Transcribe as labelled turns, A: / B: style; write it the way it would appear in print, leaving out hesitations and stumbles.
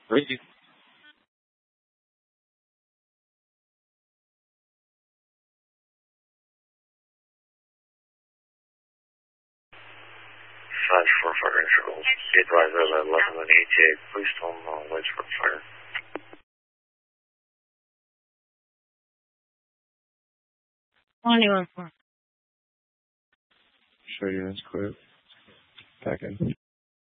A: Ready.
B: 5-4 fire intervals. Be advised at 11 and ETA. Please don't wait for fire.
C: Only 1-4.
A: Show you this quick. Back in.